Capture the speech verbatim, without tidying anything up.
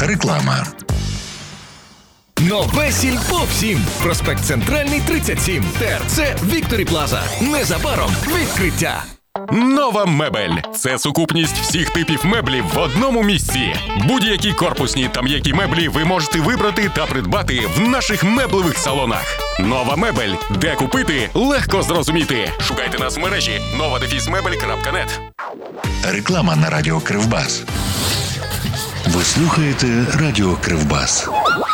Реклама. Нове сільпо всім. Проспект Центральний, тридцять сім. ТРЦ Вікторі Плаза. Незабаром відкриття. Нова мебель – це сукупність всіх типів меблів в одному місці. Будь-які корпусні та м'які меблі ви можете вибрати та придбати в наших меблевих салонах. Нова мебель. Де купити – легко зрозуміти. Шукайте нас в мережі нова дефіс мебель крапка нет. Реклама на радіо Кривбас. Ви слухаєте радіо Кривбас.